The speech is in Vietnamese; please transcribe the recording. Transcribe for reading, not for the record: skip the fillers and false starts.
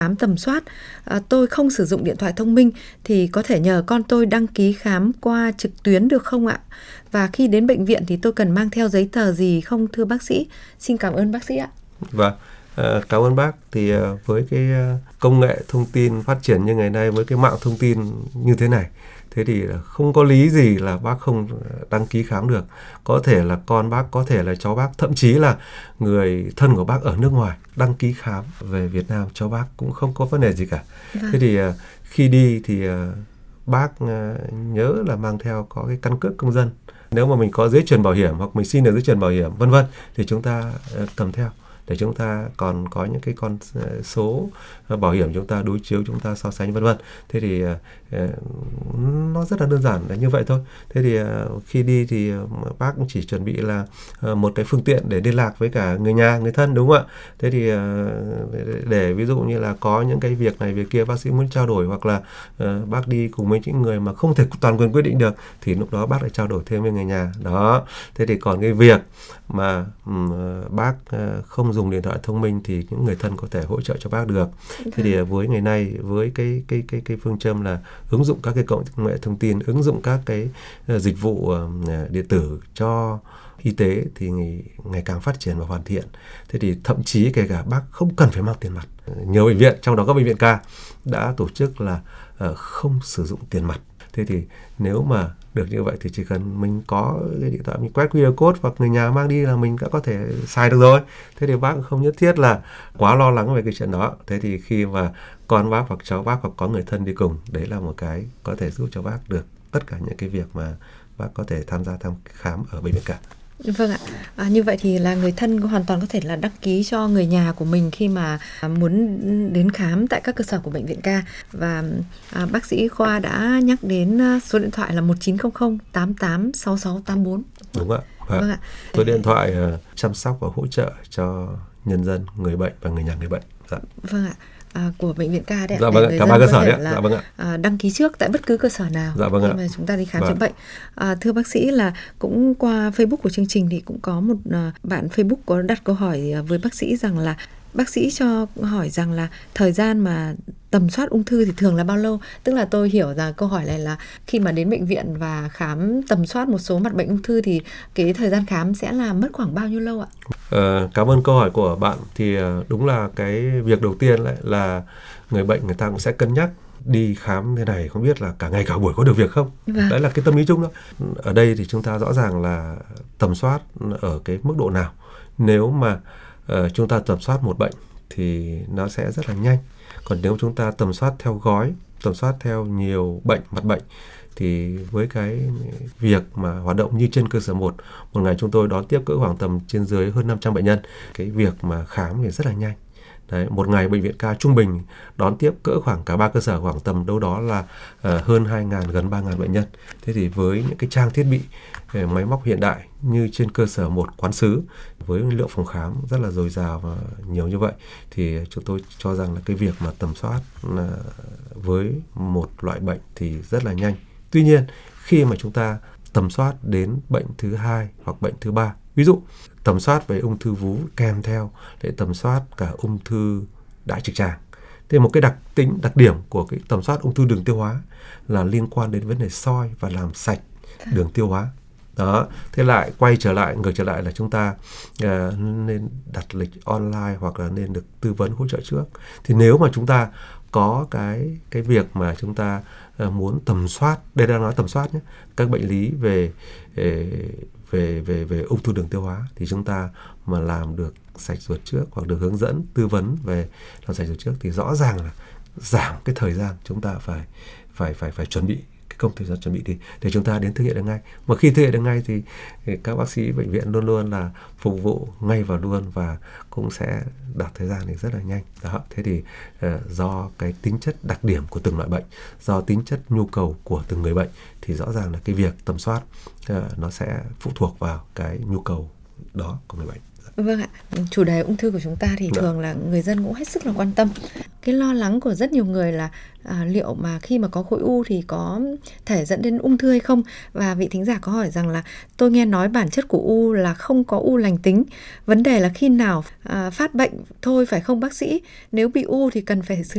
khám tầm soát, tôi không sử dụng điện thoại thông minh thì có thể nhờ con tôi đăng ký khám qua trực tuyến được không ạ? Và khi đến bệnh viện thì tôi cần mang theo giấy tờ gì không thưa bác sĩ? Xin cảm ơn bác sĩ ạ. Vâng, cảm ơn bác. Thì với cái công nghệ thông tin phát triển như ngày nay, với cái mạng thông tin như thế này, thế thì không có lý gì là bác không đăng ký khám được. Có thể là con bác, có thể là cháu bác, thậm chí là người thân của bác ở nước ngoài đăng ký khám về Việt Nam cho bác cũng không có vấn đề gì cả. Thế thì khi đi thì bác nhớ là mang theo có cái căn cước công dân. Nếu mà mình có giấy chuyển bảo hiểm hoặc mình xin được giấy chuyển bảo hiểm vân vân thì chúng ta cầm theo, để chúng ta còn có những cái con số bảo hiểm chúng ta đối chiếu, chúng ta so sánh vân vân. Thế thì nó rất là đơn giản là như vậy thôi. Thế thì khi đi thì bác cũng chỉ chuẩn bị là một cái phương tiện để liên lạc với cả người nhà, người thân, đúng không ạ? Thế thì để ví dụ như là có những cái việc này việc kia bác sĩ muốn trao đổi, hoặc là bác đi cùng với những người mà không thể toàn quyền quyết định được thì lúc đó bác lại trao đổi thêm với người nhà đó. Thế thì còn cái việc mà bác không dùng điện thoại thông minh thì những người thân có thể hỗ trợ cho bác được. Thế thì với ngày nay, với cái phương châm là ứng dụng các cái công nghệ thông tin, ứng dụng các cái dịch vụ điện tử cho y tế thì ngày càng phát triển và hoàn thiện. Thế thì thậm chí kể cả bác không cần phải mang tiền mặt. Nhiều bệnh viện, trong đó các bệnh viện ca đã tổ chức là không sử dụng tiền mặt. Thế thì nếu mà được như vậy thì chỉ cần mình có cái điện thoại, mình quét QR code hoặc người nhà mang đi là mình đã có thể xài được rồi. Thế thì bác không nhất thiết là quá lo lắng về cái chuyện đó. Thế thì khi mà con bác hoặc cháu bác hoặc có người thân đi cùng, đấy là một cái có thể giúp cho bác được tất cả những cái việc mà bác có thể tham gia thăm khám ở bệnh viện cả. Vâng ạ. Như vậy thì là người thân hoàn toàn có thể là đăng ký cho người nhà của mình khi mà muốn đến khám tại các cơ sở của bệnh viện ca. Và bác sĩ Khoa đã nhắc đến số điện thoại là 1900 88 6684. Đúng ạ. Vâng ạ. Số điện thoại chăm sóc và hỗ trợ cho nhân dân, người bệnh và người nhà người bệnh. Dạ. Vâng ạ. Của bệnh viện ca đấy ạ. Dạ vâng ạ, cả ba cơ sở đấy ạ. Dạ vâng ạ. Đăng ký trước tại bất cứ cơ sở nào khi mà chúng ta đi khám chữa bệnh. Thưa bác sĩ, là cũng qua Facebook của chương trình thì cũng có một bạn Facebook có đặt câu hỏi với bác sĩ rằng là bác sĩ cho hỏi rằng là thời gian mà tầm soát ung thư thì thường là bao lâu? Tức là tôi hiểu rằng câu hỏi này là khi mà đến bệnh viện và khám tầm soát một số mặt bệnh ung thư thì cái thời gian khám sẽ là mất khoảng bao nhiêu lâu ạ? Cảm ơn câu hỏi của bạn. Thì đúng là cái việc đầu tiên là người bệnh người ta cũng sẽ cân nhắc đi khám thế này không biết là cả ngày cả buổi có được việc không. Đấy là cái tâm lý chung đó. Ở đây thì chúng ta rõ ràng là tầm soát ở cái mức độ nào. Nếu mà chúng ta tầm soát một bệnh thì nó sẽ rất là nhanh. Còn nếu chúng ta tầm soát theo gói, tầm soát theo nhiều mặt bệnh thì với cái việc mà hoạt động như trên cơ sở một ngày chúng tôi đón tiếp cỡ khoảng tầm trên dưới hơn 500 bệnh nhân, cái việc mà khám thì rất là nhanh. Đấy, một ngày bệnh viện ca trung bình đón tiếp cỡ khoảng cả ba cơ sở khoảng tầm đâu đó là hơn 2.000, gần 3.000 bệnh nhân. Thế thì với những cái trang thiết bị, máy móc hiện đại như trên cơ sở một quán xứ, với lượng phòng khám rất là dồi dào và nhiều như vậy, thì chúng tôi cho rằng là cái việc mà tầm soát với một loại bệnh thì rất là nhanh. Tuy nhiên, khi mà chúng ta tầm soát đến bệnh thứ 2 hoặc bệnh thứ 3, ví dụ tầm soát về ung thư vú kèm theo để tầm soát cả ung thư đại trực tràng. Thế một cái đặc điểm của cái tầm soát ung thư đường tiêu hóa là liên quan đến vấn đề soi và làm sạch đường tiêu hóa. Đó, thế lại ngược trở lại là chúng ta nên đặt lịch online hoặc là nên được tư vấn hỗ trợ trước. Thì nếu mà chúng ta có cái việc mà chúng ta muốn tầm soát, đây đang nói tầm soát nhé, các bệnh lý về ung thư đường tiêu hóa thì chúng ta mà làm được sạch ruột trước hoặc được hướng dẫn tư vấn về làm sạch ruột trước thì rõ ràng là giảm cái thời gian chúng ta phải chuẩn bị, cái công thời gian chuẩn bị đi để chúng ta đến thực hiện được ngay. Mà khi thực hiện được ngay thì các bác sĩ bệnh viện luôn luôn là phục vụ ngay và luôn và cũng sẽ đạt thời gian thì rất là nhanh. Đó, thế thì do cái tính chất đặc điểm của từng loại bệnh, do tính chất nhu cầu của từng người bệnh thì rõ ràng là cái việc tầm soát nó sẽ phụ thuộc vào cái nhu cầu đó của người bệnh. Vâng ạ, chủ đề ung thư của chúng ta thì thường là người dân cũng hết sức là quan tâm. Cái lo lắng của rất nhiều người là liệu mà khi mà có khối u thì có thể dẫn đến ung thư hay không? Và vị thính giả có hỏi rằng là tôi nghe nói bản chất của u là không có u lành tính. Vấn đề là khi nào phát bệnh thôi phải không bác sĩ? Nếu bị u thì cần phải xử